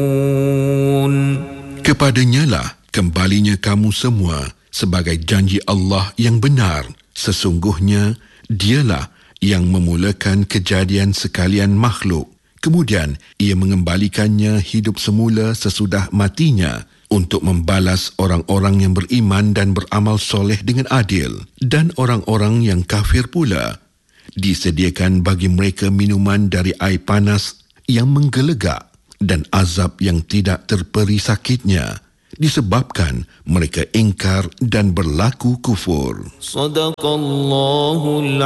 Kepadanya lah kembalinya kamu semua sebagai janji Allah yang benar. Sesungguhnya dialah yang memulakan kejadian sekalian makhluk. Kemudian ia mengembalikannya hidup semula sesudah matinya untuk membalas orang-orang yang beriman dan beramal soleh dengan adil. Dan orang-orang yang kafir pula disediakan bagi mereka minuman dari air panas yang menggelegak dan azab yang tidak terperi sakitnya disebabkan mereka ingkar dan berlaku kufur. Sadaqallahul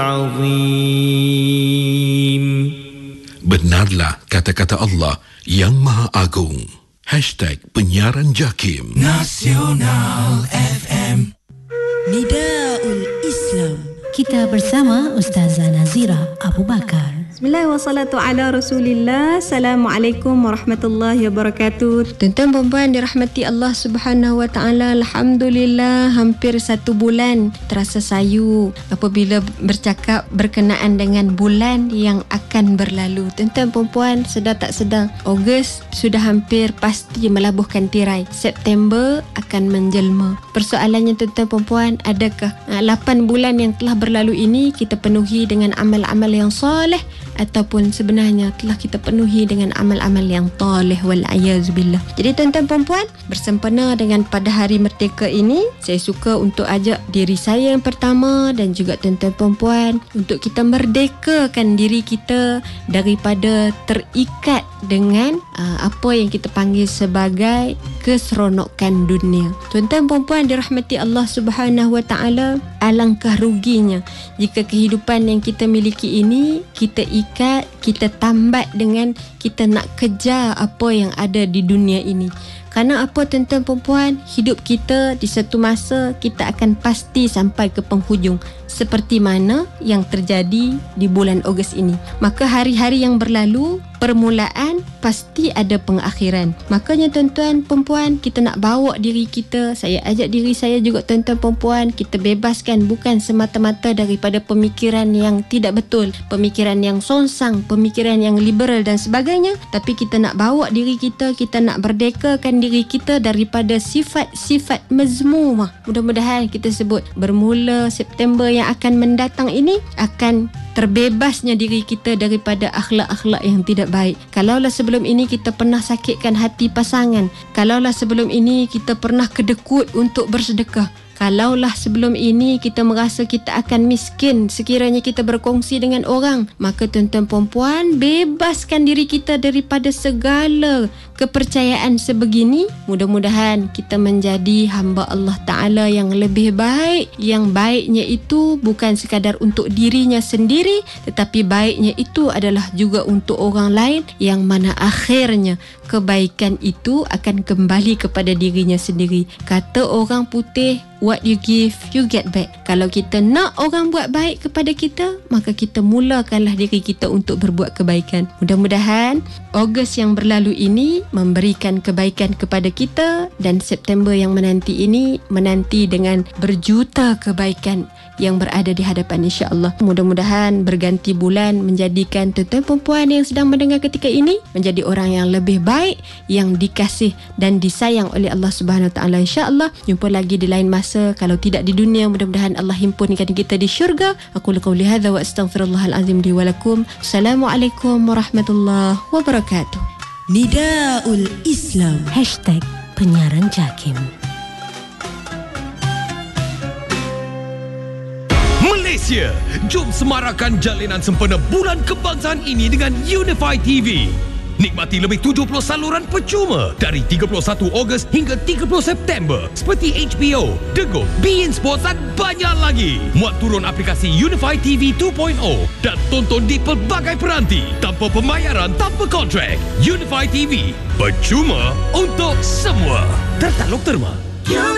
Azim. Benarlah kata-kata Allah yang Maha Agung. #penyiaran JAKIM Nasional FM. Nidaul Islam. Kita bersama Ustazah Nazira Abu Bakar. Bismillahirrahmanirrahim. Ala Rasulillah. Assalamualaikum warahmatullahi wabarakatuh. Tuan-tuan puan-puan dirahmati Allah Subhanahu wa taala. Alhamdulillah hampir 1 bulan terasa sayu apabila bercakap berkenaan dengan bulan yang akan berlalu. Tuan-tuan puan-puan, sedar tak sedar Ogos sudah hampir pasti melabuhkan tirai. September akan menjelma. Persoalannya tuan-tuan puan-puan, adakah 8 bulan yang telah berlalu ini kita penuhi dengan amal-amal yang soleh ataupun sebenarnya telah kita penuhi dengan amal-amal yang talih wal-ayazubillah. Jadi tuan-tuan perempuan, bersempena dengan pada hari merdeka ini, saya suka untuk ajak diri saya yang pertama dan juga tuan-tuan perempuan untuk kita merdekakan diri kita daripada terikat dengan apa yang kita panggil sebagai keseronokan dunia. Tuan-tuan perempuan dirahmati Allah Subhanahu wa taala, alangkah ruginya jika kehidupan yang kita miliki ini kita ikat, kita tambat dengan kita nak kejar apa yang ada di dunia ini. Kerana apa tuan-tuan perempuan, hidup kita di satu masa kita akan pasti sampai ke penghujung seperti mana yang terjadi di bulan Ogos ini. Maka hari-hari yang berlalu, permulaan pasti ada pengakhiran. Makanya tuan-tuan perempuan, kita nak bawa diri kita, saya ajak diri saya juga tuan-tuan perempuan, kita bebaskan bukan semata-mata daripada pemikiran yang tidak betul, pemikiran yang songsang, pemikiran yang liberal dan sebagainya, tapi kita nak bawa diri kita, kita nak berdekakan diri kita daripada sifat-sifat mazmumah. Mudah-mudahan kita sebut bermula September yang akan mendatang ini akan terbebasnya diri kita daripada akhlak-akhlak yang tidak baik. Kalaulah sebelum ini kita pernah sakitkan hati pasangan, kalaulah sebelum ini kita pernah kedekut untuk bersedekah, kalaulah sebelum ini kita merasa kita akan miskin sekiranya kita berkongsi dengan orang, maka tuan-tuan perempuan, bebaskan diri kita daripada segala kepercayaan sebegini. Mudah-mudahan kita menjadi hamba Allah Ta'ala yang lebih baik, yang baiknya itu bukan sekadar untuk dirinya sendiri, tetapi baiknya itu adalah juga untuk orang lain, yang mana akhirnya kebaikan itu akan kembali kepada dirinya sendiri. Kata orang putih, what you give, you get back. Kalau kita nak orang buat baik kepada kita, maka kita mulakanlah diri kita untuk berbuat kebaikan. Mudah-mudahan Ogos yang berlalu ini memberikan kebaikan kepada kita, dan September yang menanti ini menanti dengan berjuta kebaikan yang berada di hadapan, insya-Allah. Mudah-mudahan berganti bulan menjadikan tuan-tuan perempuan yang sedang mendengar ketika ini menjadi orang yang lebih baik, yang dikasih dan disayang oleh Allah Subhanahu Wa Taala, insya-Allah. Jumpa lagi di lain masa, kalau tidak di dunia, mudah-mudahan Allah himpunkan kita di syurga. Aku qauli hadza wa astaghfirullahal azim li wa lakum. Assalamualaikum warahmatullahi wabarakatuh. Nidaul Islam. #penyiaran JAKIM. Malaysia, jom semarakkan jalinan sempena Bulan Kebangsaan ini dengan Unify TV. Nikmati lebih 70 saluran percuma dari 31 Ogos hingga 30 September seperti HBO, Dego, beIN Sports dan banyak lagi. Muat turun aplikasi Unify TV 2.0 dan tonton di pelbagai peranti tanpa pembayaran, tanpa kontrak. Unify TV, percuma untuk semua. Tertaluk terma.